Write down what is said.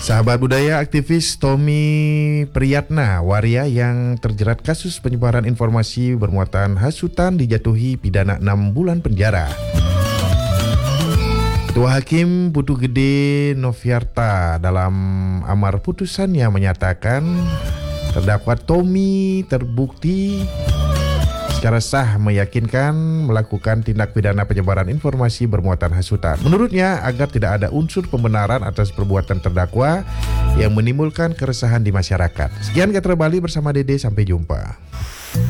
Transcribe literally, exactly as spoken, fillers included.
Sahabat budaya, aktivis Tommy Priyatna Waria yang terjerat kasus penyebaran informasi bermuatan hasutan dijatuhi pidana enam bulan penjara. Ketua Hakim Putu Gede Noviarta dalam amar putusannya menyatakan terdakwa Tommy terbukti secara sah meyakinkan melakukan tindak pidana penyebaran informasi bermuatan hasutan. Menurutnya, agar tidak ada unsur pembenaran atas perbuatan terdakwa yang menimbulkan keresahan di masyarakat. Sekian Katra Bali bersama Dede, sampai jumpa.